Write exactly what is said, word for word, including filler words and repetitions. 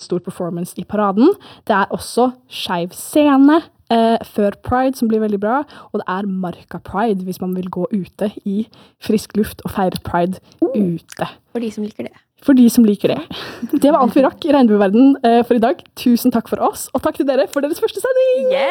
stor performance i paraden. Det er også skeiv scene eh, før Pride, som blir veldig bra. Og det er Marka Pride, hvis man vil gå ute i frisk luft og feire Pride uh, ute. For de som liker det. For de som liker det. Det var alt vi rakk i Regnbueverden eh, for i dag. Tusen takk for oss, og takk til dere for deres første sending! Yeah!